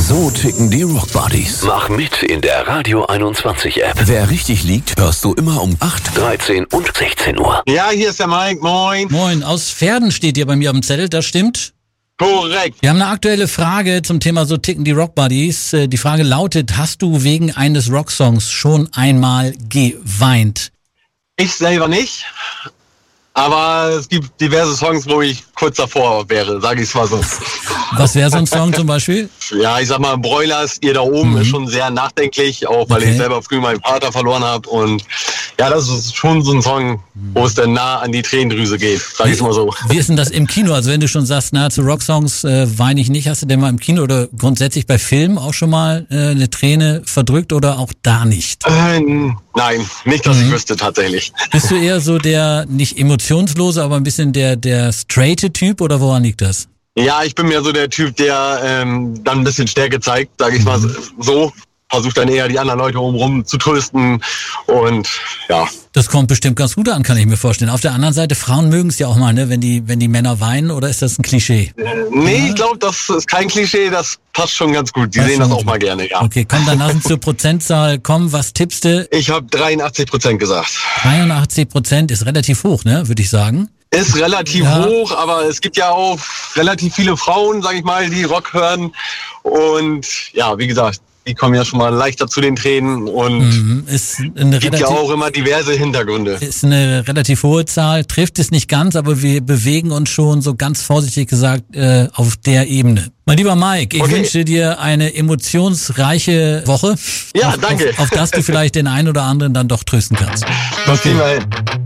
So ticken die Rockbuddies. Mach mit in der Radio 21 App. Wer richtig liegt, hörst du immer um 8, 13 und 16 Uhr. Ja, hier ist der Mike, moin. Moin, aus Pferden steht ihr bei mir auf dem Zettel, das stimmt? Korrekt. Wir haben eine aktuelle Frage zum Thema So ticken die Rockbuddies. Die Frage lautet, hast du wegen eines Rocksongs schon einmal geweint? Ich selber nicht, aber es gibt diverse Songs, wo ich kurz davor wäre, sage ich es mal so. Was wäre so ein Song zum Beispiel? Ja, ich sag mal, Broilers, ihr da oben ist schon sehr nachdenklich, auch weil ich selber früh meinen Vater verloren habe. Und ja, das ist schon so ein Song, wo es dann nah an die Tränendrüse geht, sag ich mal so. Wie ist denn das im Kino? Also wenn du schon sagst, zu Rocksongs weine ich nicht, hast du denn mal im Kino oder grundsätzlich bei Filmen auch schon mal eine Träne verdrückt oder auch da nicht? Nein, nicht, dass ich wüsste tatsächlich. Bist du eher so der, nicht emotionslose, aber ein bisschen der straighte Typ oder woran liegt das? Ja, ich bin mehr so der Typ, der dann ein bisschen Stärke zeigt, sage ich mal so. Versucht dann eher die anderen Leute obenrum zu trösten und ja. Das kommt bestimmt ganz gut an, kann ich mir vorstellen. Auf der anderen Seite, Frauen mögen es ja auch mal, ne, wenn die Männer weinen, oder ist das ein Klischee? Nee, ich glaube, das ist kein Klischee, das passt schon ganz gut. Die sehen das auch mal gerne, ja. Okay, komm, dann lass uns zur Prozentzahl kommen. Was tippst du? Ich habe 83% gesagt. 83% ist relativ hoch, ne, würde ich sagen. Ist relativ hoch, aber es gibt ja auch relativ viele Frauen, sag ich mal, die Rock hören. Und ja, wie gesagt, die kommen ja schon mal leichter zu den Tränen und ist eine gibt ja auch immer diverse Hintergründe. Ist eine relativ hohe Zahl, trifft es nicht ganz, aber wir bewegen uns schon so ganz vorsichtig gesagt auf der Ebene. Mein lieber Mike, ich wünsche dir eine emotionsreiche Woche. Ja, danke. Auf das du vielleicht den einen oder anderen dann doch trösten kannst. Okay.